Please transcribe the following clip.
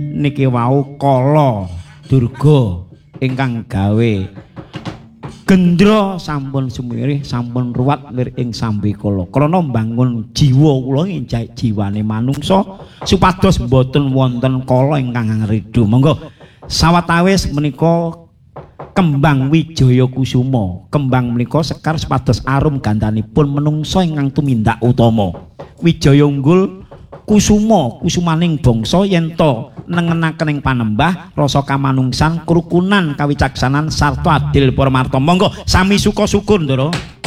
niki wau kala durga ingkang gawe gendra sampun sumirih sampun ruwat lir ing sambikala krana mbangun jiwa kula njait jiwane manungsa supados boten wonten kala ingkang ngridu monggo sawetawis menika kembang wijaya kusuma kembang menika sekar supados arum gandanipun menungsa ingkang tumindak utama wijaya unggul kusumaning bangsa yen to nengenaken ing panembah rasa kamanungsan kerukunan kawicaksanan sarta adil paramarta monggo sami suka syukur ndara